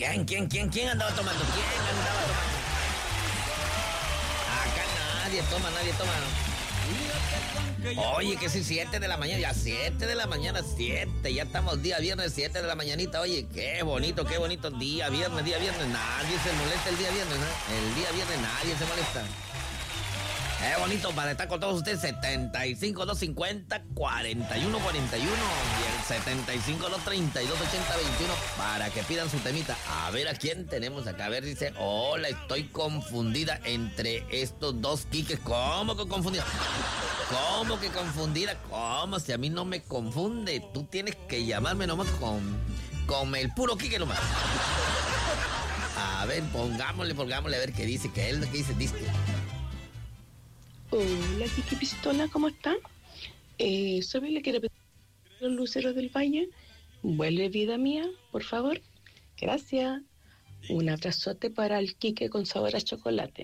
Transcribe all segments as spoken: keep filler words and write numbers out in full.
¿Quién, quién, quién, quién andaba tomando? ¿Quién andaba tomando? Acá nadie toma, nadie toma. Oye, que si siete de la mañana, ya siete de la mañana, siete, ya estamos día viernes, siete de la mañanita. Oye, qué bonito, qué bonito día viernes, día viernes. Nadie se molesta el día viernes, ¿no? El día viernes nadie se molesta. Qué bonito para estar con todos ustedes. setenta y cinco, doscientos cincuenta, cuarenta y uno cuarenta y uno y el setenta y cinco, doscientos treinta y dos, ochenta, veintiuno para que pidan su temita. A ver a quién tenemos acá. A ver, dice, hola, estoy confundida entre estos dos Quiques. ¿Cómo que confundida? ¿Cómo que confundida? ¿Cómo? Si a mí no me confunde. Tú tienes que llamarme nomás con, con el puro Quique nomás. A ver, pongámosle, pongámosle a ver qué dice, que él lo que dice, dice. Hola, Kiki Pistola, ¿cómo están? Eh, solo le quiero pedir a los luceros del valle. Vuelve vida mía, por favor. Gracias. Un abrazote para el Quique con sabor a chocolate.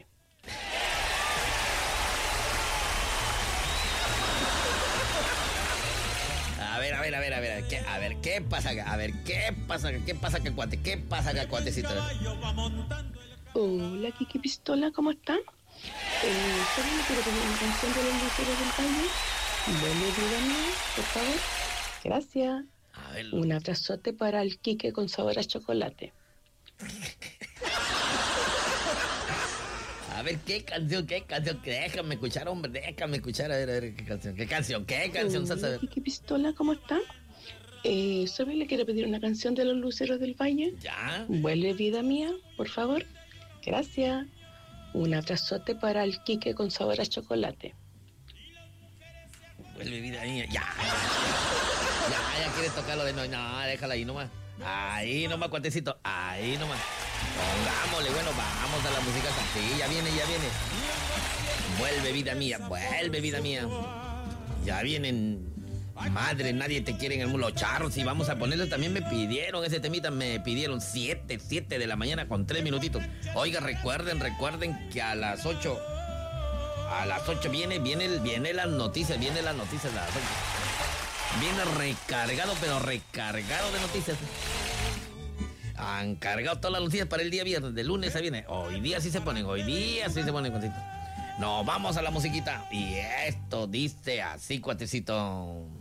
A ver, a ver, a ver, a ver, ¿qué, a ver, ¿qué pasa acá? A ver, ¿qué pasa acá? ¿Qué pasa acá, cuate? ¿Qué pasa acá, cuatecito? Hola, Kiki Pistola, ¿cómo están? Eh, solo le quiero pedir una canción de los luceros del valle. Vuelve vida mía, por favor. Gracias. A ver. Un abrazote para el Quique con sabor a chocolate. A ver, ¿qué canción? ¿Qué canción? Déjame escuchar, hombre, déjame escuchar. A ver, a ver, ¿qué canción? ¿Qué canción? ¿Qué canción? Hola, Kiki Pistola, ¿cómo están? Eh, solo le quiero pedir una canción de los luceros del valle. ¿Ya? Vuelve vida mía, por favor. Gracias. Un abrazote para el Quique con sabor a chocolate. Vuelve vida mía. Ya. Ya, ya quieres tocarlo de nuevo. No, déjala ahí nomás. Ahí nomás, cuatecito. Ahí nomás. Pongámosle, bueno, vamos a la música. Sí, ya viene, ya viene. Vuelve vida mía, vuelve vida mía. Ya vienen. Madre, nadie te quiere en el mundo. Los charros, y vamos a ponerle, también me pidieron ese temita, me pidieron siete, siete de la mañana con tres minutitos. Oiga, recuerden, recuerden que a las ocho, a las ocho viene, viene, viene las noticias, viene las noticias a las ocho. Viene recargado, pero recargado de noticias. Han cargado todas las noticias para el día viernes, de lunes a viernes. Hoy día sí se ponen, hoy día sí se ponen cositas. Nos vamos a la musiquita. Y esto dice así, cuatecito.